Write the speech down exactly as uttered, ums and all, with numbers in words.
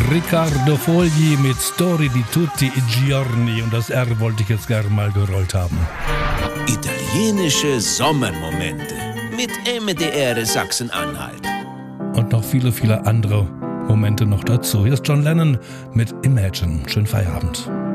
Riccardo Fogli mit Storie di tutti i giorni. Und das R wollte ich jetzt gerne mal gerollt haben. Italienische Sommermomente mit M D R Sachsen-Anhalt. Und noch viele, viele andere Momente noch dazu. Hier ist John Lennon mit Imagine. Schönen Feierabend.